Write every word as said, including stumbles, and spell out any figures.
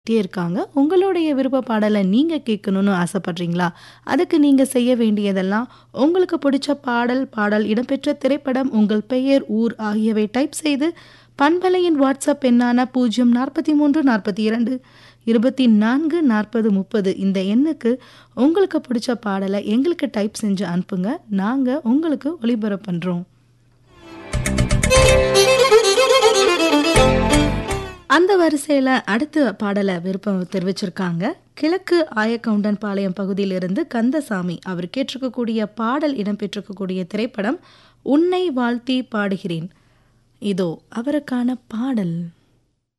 டே இருக்காங்க. உங்களுடைய விருப்ப பாடல நீங்க கேட்கணும்னு ஆசைப்படுறீங்களா? அதுக்கு நீங்க செய்ய வேண்டியதெல்லாம், உங்களுக்கு பிடிச்ச பாடல், பாடல் இடம்பெற்ற திரைப்படம், உங்கள் பெயர், ஊர் ஆகியவை டைப் செய்து, பண்பலையின் வாட்ஸ்அப் எண்ணான பூஜ்ஜியம் நாற்பத்தி மூன்று நாற்பத்தி இரண்டு இருபத்தி நான்கு நாற்பது முப்பது இந்த எண்ணுக்கு உங்களுக்கு பிடிச்ச பாடல எங்களுக்கு டைப் செஞ்சு அனுப்புங்க. நாங்க உங்களுக்கு ஒளிபரப்பு பண்றோம். அந்த வரிசையில அடுத்த பாடல விருப்பம் தெரிவிச்சிருக்காங்க. கிழக்கு ஆயக்கவுண்டன் பகுதியிலிருந்து கந்தசாமி. அவர் கேட்டிருக்கக்கூடிய பாடல் இடம்பெற்றிருக்கக்கூடிய திரைப்படம் உன்னை வாழ்த்தி பாடுகிறேன். இதோ அவருக்கான பாடல்.